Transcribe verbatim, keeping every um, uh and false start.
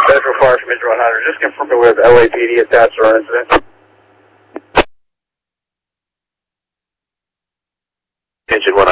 Central Fire from Midge one hundred. Just confirming with L A P D attached to our incident. Engine one